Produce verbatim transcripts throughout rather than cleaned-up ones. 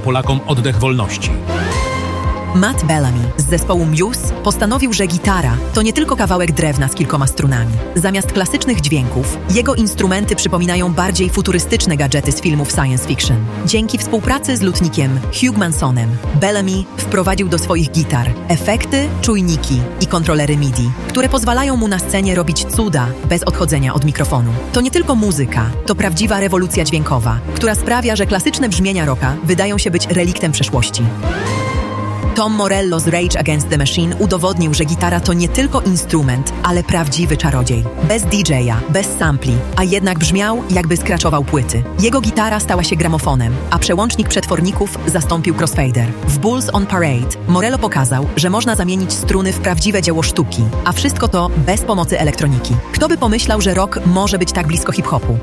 Polakom oddech wolności. Matt Bellamy z zespołu Muse postanowił, że gitara to nie tylko kawałek drewna z kilkoma strunami. Zamiast klasycznych dźwięków, jego instrumenty przypominają bardziej futurystyczne gadżety z filmów science fiction. Dzięki współpracy z lutnikiem Hugh Mansonem, Bellamy wprowadził do swoich gitar efekty, czujniki i kontrolery M I D I, które pozwalają mu na scenie robić cuda bez odchodzenia od mikrofonu. To nie tylko muzyka, to prawdziwa rewolucja dźwiękowa, która sprawia, że klasyczne brzmienia rocka wydają się być reliktem przeszłości. Tom Morello z Rage Against the Machine udowodnił, że gitara to nie tylko instrument, ale prawdziwy czarodziej. Bez D J a, bez sampli, a jednak brzmiał, jakby skraczował płyty. Jego gitara stała się gramofonem, a przełącznik przetworników zastąpił crossfader. W Bulls on Parade Morello pokazał, że można zamienić struny w prawdziwe dzieło sztuki, a wszystko to bez pomocy elektroniki. Kto by pomyślał, że rock może być tak blisko hip-hopu?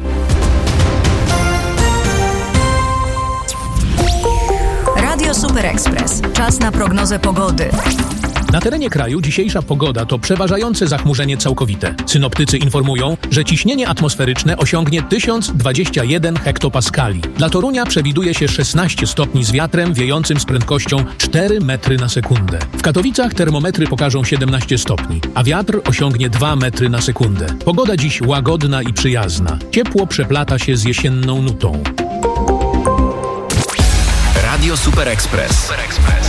Radio Super Express. Czas na prognozę pogody. Na terenie kraju dzisiejsza pogoda to przeważające zachmurzenie całkowite. Synoptycy informują, że ciśnienie atmosferyczne osiągnie tysiąc dwadzieścia jeden hektopaskali. Dla Torunia przewiduje się szesnaście stopni z wiatrem wiejącym z prędkością cztery metry na sekundę. W Katowicach termometry pokażą siedemnaście stopni, a wiatr osiągnie dwa metry na sekundę. Pogoda dziś łagodna i przyjazna. Ciepło przeplata się z jesienną nutą. Radio Super Express.